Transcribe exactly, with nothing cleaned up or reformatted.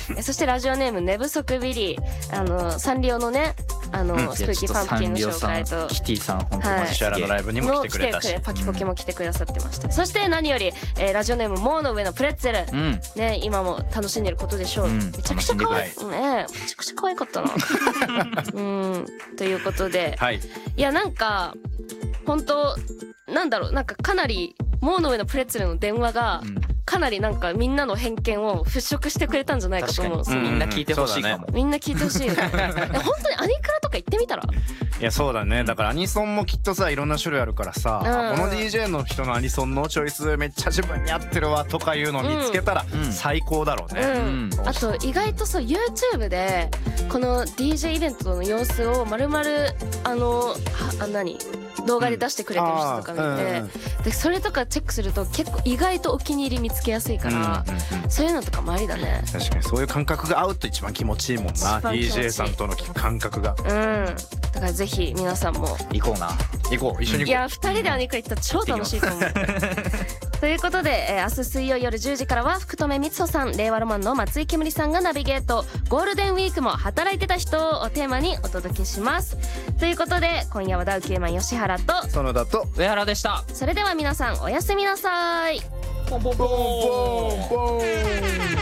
えそしてラジオネーム寝不足ビリー、あのサンリオのねあの、うん、スプーキーパンプキンの紹介とキティさん本当に石原のライブにも来てくれたし、 パキポキも来てくださってました、うん、そして何より、えー、ラジオネームモーの上のプレッツェル、うん、ね今も楽しんでることでしょう、うん、めちゃくちゃ可愛いね、めちゃくちゃ可愛かったなうんということで、はい、いやなんか本当なんだろう、なんかかなりモーの上のプレッツェルの電話が、うんかなりなんかみんなの偏見を払拭してくれたんじゃないかと思うんですよ。 みんな聞いてほしいかも、 ね、みんな聞いてほしいよね本当にアニクラとか行ってみたら。 いやそうだね、だからアニソンもきっとさいろんな種類あるからさ、うん、この ディージェー の人のアニソンのチョイスめっちゃ自分に合ってるわとかいうのを見つけたら最高だろうね、うんうん、あと意外とそう YouTube でこの ディージェー イベントの様子をまるまるあのあ何動画で出してくれてる人とか見て、うん、でそれとかチェックすると結構意外とお気に入り見つけやすいから、うんうん、そういうのとかもありだね。 確かにそういう感覚が合うと一番気持ちいいもんな、 ディージェー さんとの感覚が。 うんだからぜひ皆さんも行こうな、 行こう、一緒に行こう。 いやふたりでアニクラ行ったら超楽しいと思うということで、えー、明日水曜夜じゅうじからは福留光穂さん、令和ロマンの松井けむりさんがナビゲート、ゴールデンウィークも働いてた人をテーマにお届けします。ということで今夜はダウ9万吉原と園田と上原でした。 それでは皆さんおやすみなさい。 ボンボンボンボンボン